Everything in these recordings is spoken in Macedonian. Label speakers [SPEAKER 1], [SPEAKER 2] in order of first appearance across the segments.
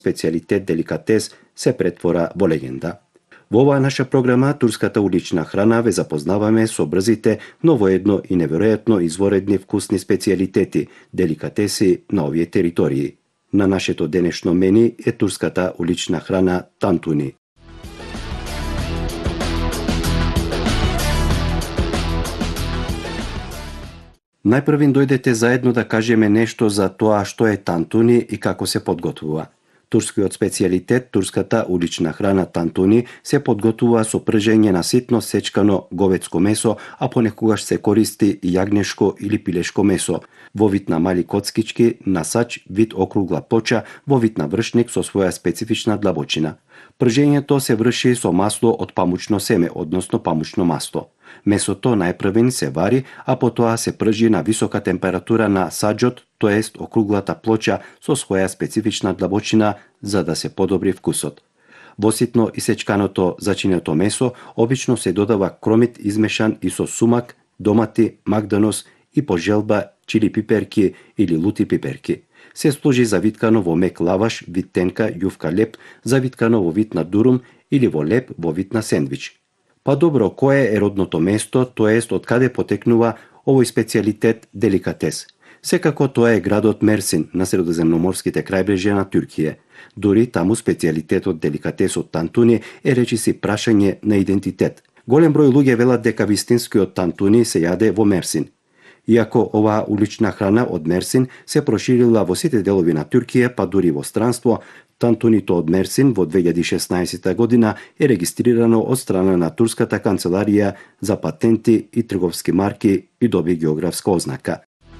[SPEAKER 1] специалитет деликатес се претвора во легенда. Во оваа наша програма турската улична храна ве запознаваме со брзите, но воедно и неверојатно изворедни вкусни специалитети, деликатеси на овие територии. На нашето денешно мени е турската улична храна тантуни. Најпрвин дојдете заедно да кажеме нешто за тоа што е тантуни и како се подготвува. Турскиот специјалитет, турската улична храна тантуни, се подготвува со пржење на ситно сечкано говецко месо, а понекогаш се користи и јагнешко или пилешко месо, во вид на мали коцкички, на сач, вид округла плоча, во вид на вршник со своја специфична длабочина. Пржењето се врши со масло од памучно семе, односно памучно масло. Месото најпрвен се вари, а потоа се пржи на висока температура на саџот, тоест округлата плоча со своја специфична длабочина за да се подобри вкусот. Во ситно исечканото зачинето месо обично се додава кромит измешан и со сумак, домати, магданос и по желба чили пиперки или лути пиперки. Се служи завиткано во мек лаваш, вид тенка, јувка леп, завиткано во вид на дурум или во леп во вид на сендвич. Па добро, кое е родното место, тоест од каде потекнува овој специјалитет деликатес? Секако тоа е градот Мерсин на средоземноморските крајбрежја на Туркија. Дури таму специјалитетот деликатесот тантуни е речиси прашање на идентитет. Голем број луѓе велат дека вистинскиот тантуни се јаде во Мерсин. Иако оваа улична храна од Мерсин се проширила во сите делови на Туркија, па дури во странство, тантунито од Мерсин во 2016 година е регистрирано од страна на Турската канцеларија за патенти и трговски марки и доби географска ознака.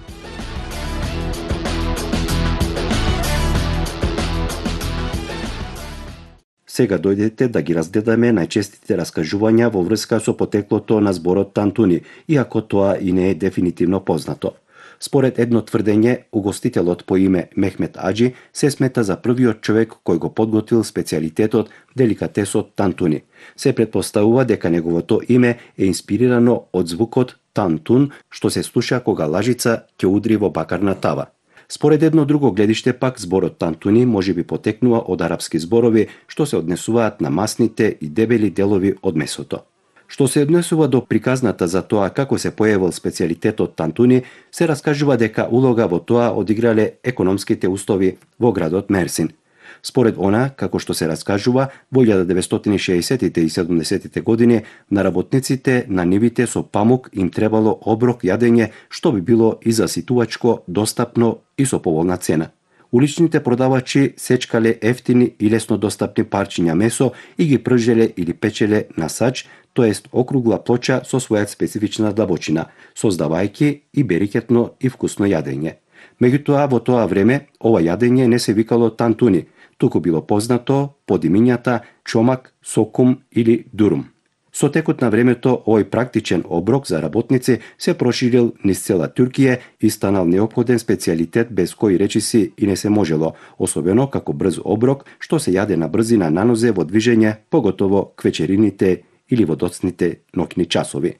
[SPEAKER 1] Сега дојдете да ги разгледаме најчестите раскажувања во врска со потеклото на зборот тантуни, иако тоа и не е дефинитивно познато. Според едно тврдење, угостителот по име Мехмет Аџи се смета за првиот човек кој го подготвил специјалитетот деликатесот тантуни. Се претпоставува дека неговото име е инспирирано од звукот тантун, што се слуша кога лажица ќе удри во бакарна тава. Според едно друго гледиште пак, зборот тантуни можеби потекнува од арапски зборови што се однесуваат на масните и дебели делови од месото. Што се однесува до приказната за тоа како се појавил специјалитетот тантуни, се раскажува дека улога во тоа одиграле економските услови во градот Мерсин. Според она, како што се раскажува, во 1960-тите и 70-тите години на работниците на нивите со памук им требало оброк јадење што би било и заситувачко, достапно и со поволна цена. Уличните продавачи сечкале ефтини и лесно достапни парчиња месо и ги пржеле или печеле на сач, тоест округла плоча со своја специфична длабочина, создавајќи и берикетно и вкусно јадење. Меѓутоа, во тоа време, ова јадење не се викало тантуни, туку било познато под имињата чомак, сокум или дурум. Со текот на времето, овој практичен оброк за работници се проширил низ цела Туркија и станал неопходен специјалитет без кој речиси и не се можело, особено како брз оброк што се јаде на брзина на нозе во движење, поготово квечерините или во доцните ноќни часови.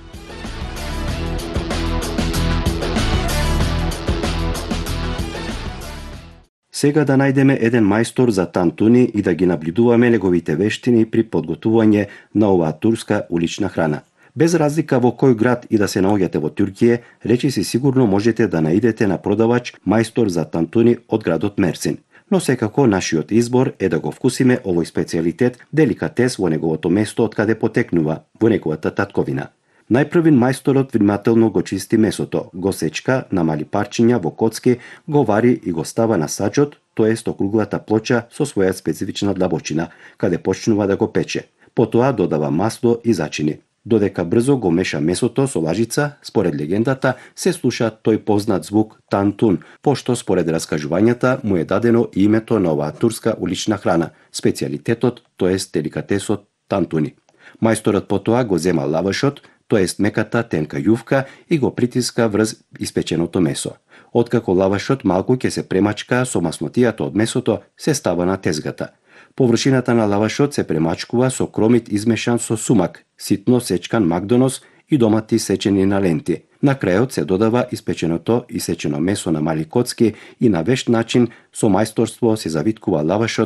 [SPEAKER 1] Сега да најдеме еден мајстор за тантуни и да ги наблюдуваме неговите вештини при подготвување на оваа турска улична храна. Без разлика во кој град и да се наоѓате во Туркија, речиси сигурно можете да наидете на продавач мајстор за тантуни од градот Мерсин. Но секако нашиот избор е да го вкусиме овој специјалитет деликатес во неговото место од каде потекнува, во неговата татковина. Најпрвин мајсторот внимателно го чисти месото, го сечка на мали парчиња во коцки, го вари и го става на саџот, тоест округлата плоча со своја специфична длабочина, каде почнува да го пече. Потоа додава масло и зачини. Додека брзо го меша месото со лажица, според легендата се слуша тој познат звук тантун, пошто според раскажувањата му е дадено името на оваа турска улична храна, специјалитетот, тоест деликатесот тантуни. Мајсторот потоа го зема лавашот, тоест меката тенка јувка и го притиска врз испеченото месо. Откако лавашот малку ќе се премачка со маснотијата од месото, се става на тезгата. Површината на лавашот се премачкува со кромит измешан со сумак, ситно сечкан магдонос и домати сечени на ленти. На крајот се додава испеченото исечено месо на мали коцки и на вешт начин со мајсторство се завиткува лавашот